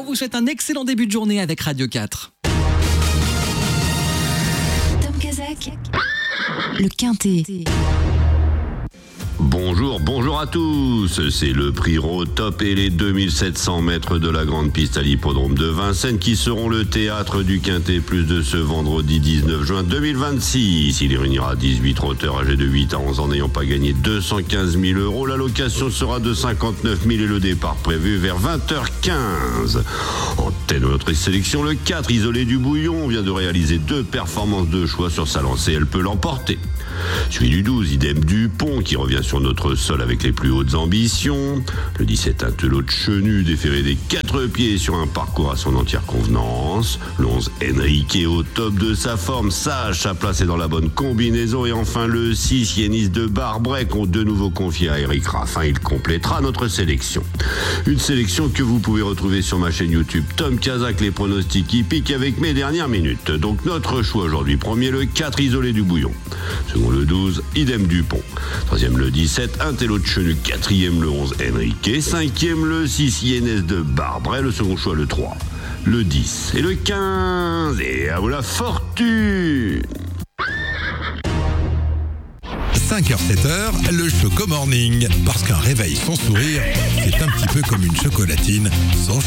vous souhaite un excellent début de journée avec Radio 4. Tom Kazak, le Quintet. Bonjour à tous, c'est le prix Rotop et les 2700 mètres de la grande piste à l'hippodrome de Vincennes qui seront le théâtre du Quintet Plus de ce vendredi 19 juin 2026. Il y réunira 18 trotteurs âgés de 8 à 11 ans n'ayant pas gagné 215 000 €. La location sera de 59 000 et le départ prévu vers 20h15. En tête de notre sélection, le 4 Isolé du Bouillon vient de réaliser 2 performances de choix sur sa lancée, elle peut l'emporter. Suivi du 12, Idem Dupont, qui revient sur notre sol avec les plus hautes ambitions. Le 17, Intello de Chenu, déféré des 4 pieds sur un parcours à son entière convenance. Le 11, Enrique, au top de sa forme, sage sa place est dans la bonne combinaison. Et enfin le 6, Yenis de Barbret, qu'on de nouveau confié à Eric Raffin. Il complétera notre sélection. Une sélection que vous pouvez retrouver sur ma chaîne YouTube Tom Kazak, les pronostics hippiques avec mes dernières minutes. Donc notre choix aujourd'hui, premier le 4, Isolé du Bouillon. Second le 12, Idem Dupont. Troisième le 17, Intello de Chenu. Quatrième le 11, Enrique. Cinquième le 6, Yenes de Barbret. Le second choix le 3, le 10 et le 15. Et à vous la fortune. 5h-7h, le Choco Morning. Parce qu'un réveil sans sourire, c'est un petit peu comme une chocolatine sans